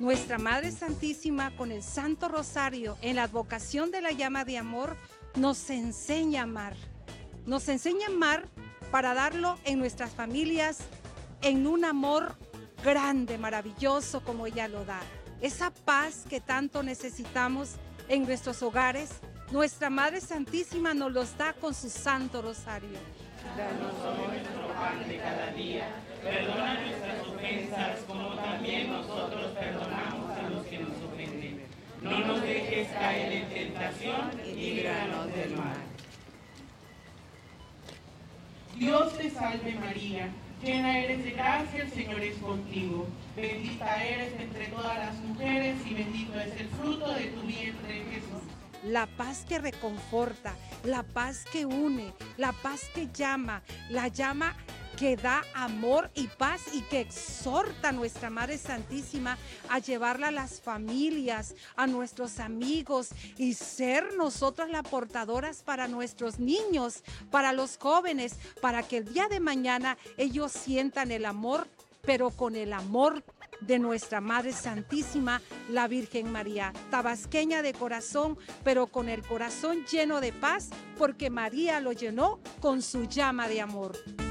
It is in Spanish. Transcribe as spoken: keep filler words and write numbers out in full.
Nuestra Madre Santísima, con el Santo Rosario, en la advocación de la llama de amor, nos enseña a amar. Nos enseña a amar para darlo en nuestras familias, en un amor grande, maravilloso como ella lo da. Esa paz que tanto necesitamos en nuestros hogares, nuestra Madre Santísima nos los da con su Santo Rosario. Danos hoy nuestro pan de cada día. Perdona nuestras ofensas, como también nosotros perdonamos a los que nos ofenden. No nos dejes caer en tentación y líbranos del mal. Dios te salve María, llena eres de gracia, el Señor es contigo. Bendita eres entre todas las mujeres y bendito es el fruto de tu vientre, Jesús. La paz que reconforta, la paz que une, la paz que llama, la llama que da amor y paz y que exhorta a nuestra Madre Santísima a llevarla a las familias, a nuestros amigos y ser nosotros las portadoras para nuestros niños, para los jóvenes, para que el día de mañana ellos sientan el amor, pero con el amor de nuestra Madre Santísima, la Virgen María, tabasqueña de corazón, pero con el corazón lleno de paz, porque María lo llenó con su llama de amor.